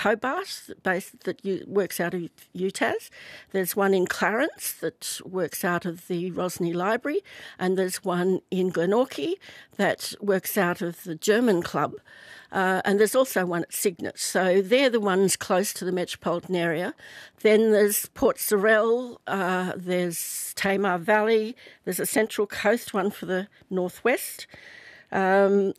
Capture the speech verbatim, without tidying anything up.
Hobart, based, that you, works out of U T A S. There's one in Clarence that works out of the Rosny Library, and there's one in Glenorchy that works out of the German Club. Uh, and there's also one at Cygnet. So they're the ones close to the metropolitan area. Then there's Port Sorell, uh, there's Tamar Valley, there's a Central Coast one for the northwest. Um,